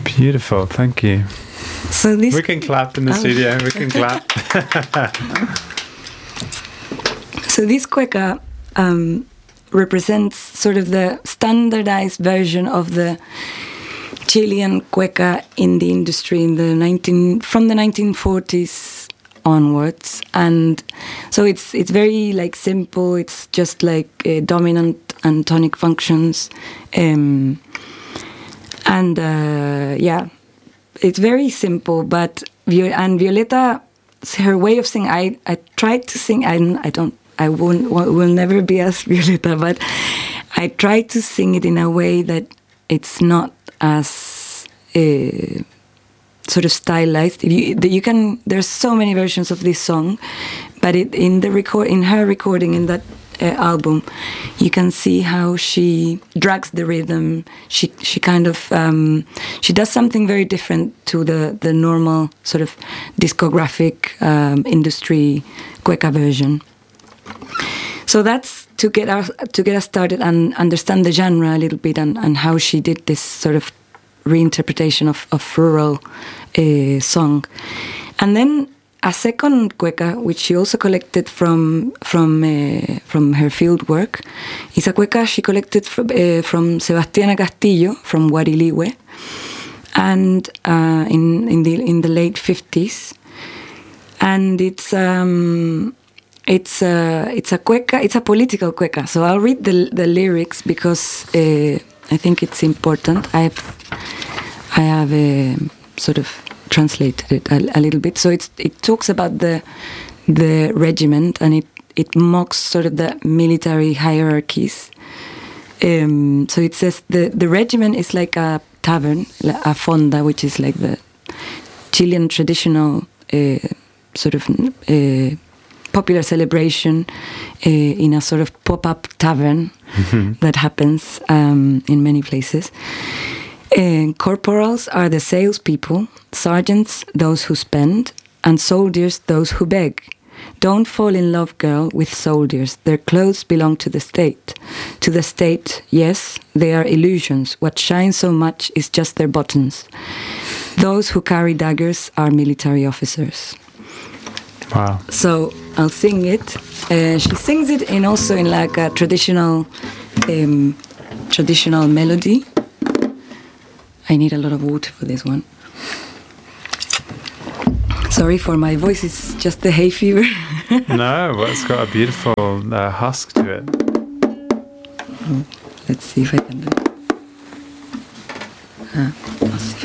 Beautiful, thank you. So this we can clap in the studio. We can clap. So this cueca represents sort of the standardized version of the Chilean cueca in the industry from the 1940s onwards, and so it's very like simple. It's just like dominant and tonic functions, and it's very simple. But Violeta, her way of singing, I tried to sing. I will never be as Violeta, but I tried to sing it in a way that it's not as sort of stylized. There's so many versions of this song, but in her recording in that album, you can see how she drags the rhythm. She kind of she does something very different to the normal sort of discographic industry cueca version. So that's to get us started and understand the genre a little bit and how she did this sort of reinterpretation of rural song. And then a second cueca, which she also collected from her field work, is a cueca she collected from Sebastiana Castillo from Guariligüe, and in the late 50s, and it's a cueca. It's a political cueca. So I'll read the lyrics because I think it's important. I have sort of translated it a little bit. So it talks about the regiment, and it mocks sort of the military hierarchies. So it says the regiment is like a tavern, a fonda, which is like the Chilean traditional sort of popular celebration in a sort of pop-up tavern that happens in many places. Corporals are the salespeople, sergeants those who spend, and soldiers those who beg. Don't fall in love, girl, with soldiers. Their clothes belong to the state. To the state, yes, they are illusions. What shines so much is just their buttons. Those who carry daggers are military officers. Wow. So I'll sing it. She sings it also in like a traditional melody. I need a lot of water for this one. Sorry for my voice, it's just the hay fever. No, well, it's got a beautiful husk to it. Let's see if I can do it. I'll see.